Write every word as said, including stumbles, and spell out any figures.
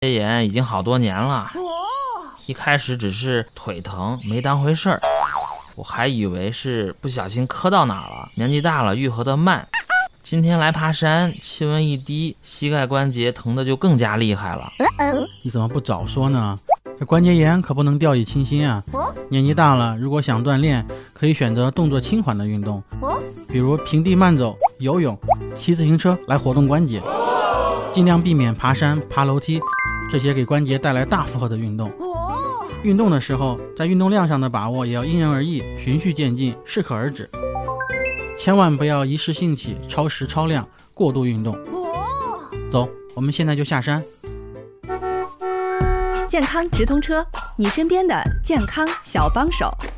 节炎已经好多年了，一开始只是腿疼，没当回事儿，我还以为是不小心磕到哪了，年纪大了愈合得慢。今天来爬山，气温一低，膝盖关节疼的就更加厉害了。 你怎么不早说呢？这关节炎可不能掉以轻心啊！年纪大了，如果想锻炼，可以选择动作轻缓的运动，比如平地慢走、游泳、骑自行车来活动关节，尽量避免爬山、爬楼梯这些给关节带来大负荷的运动。运动的时候，在运动量上的把握也要因人而异，循序渐进，适可而止，千万不要一时兴起超时超量过度运动。走，我们现在就下山。 健康直通车，你身边的健康小帮手。